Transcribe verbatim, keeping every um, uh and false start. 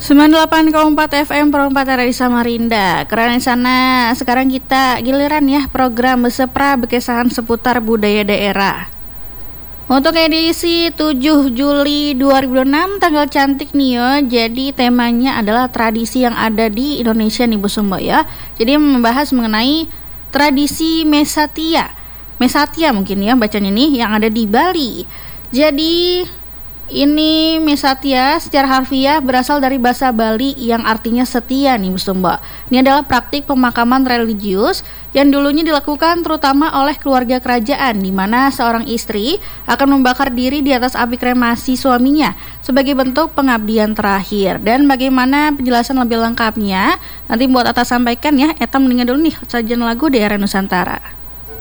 sembilan puluh delapan koma empat F M Perempatan dari Samarinda. Keren di sana. Sekarang kita giliran ya program Besepra Bekesahan seputar budaya daerah. Untuk edisi tujuh Juli dua ribu enam, tanggal cantik nih ya. Jadi temanya adalah tradisi yang ada di Indonesia nih Bu Sumba ya. Jadi membahas mengenai tradisi Mesatia. Mesatia mungkin ya bacanya nih yang ada di Bali. Jadi ini Mesatia secara harfiah berasal dari bahasa Bali yang artinya setia nih Bu Sumba. Ini adalah praktik pemakaman religius yang dulunya dilakukan terutama oleh keluarga kerajaan, di mana seorang istri akan membakar diri di atas api kremasi suaminya sebagai bentuk pengabdian terakhir. Dan bagaimana penjelasan lebih lengkapnya nanti buat Atta sampaikan ya. Eta mendingan dulu nih sajian lagu daerah Nusantara.